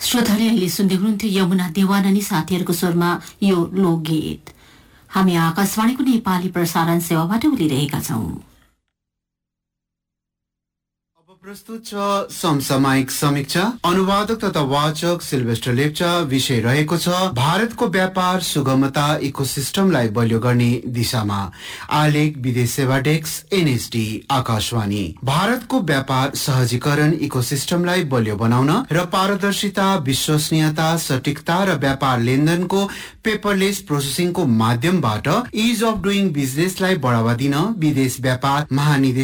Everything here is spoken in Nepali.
श्रोताले अहिले सुन्दै हुनुहुन्थ्यो यमुना देवान अनि साथीहरूको स्वरमा यो लोकगीत। हामी आकाशवाणीको नेपाली प्रसारण सेवाबाट बोलिरहेका छौं। प्रस्तुत छ समसामयिक समीक्षा। अनुवादक तथा वाचक सिल्भेस्टर लेप्चा। विषय रहेको छ भारतको व्यापार सुगमता इकोसिस्टमलाई बलियो गर्ने दिशामा। आलेख विदेश सेवा डेस्क एनएसडी आकाशवाणी। भारतको व्यापार सहजीकरण इकोसिस्टमलाई बलियो बनाउन र पारदर्शिता, विश्वसनीयता, सटीकता र व्यापार लेनदेनको पेपरलेस प्रोसेसिङको माध्यमबाट इज अफ डुइङ बिजनेसलाई बढावा दिन विदेश व्यापार महानिदेशक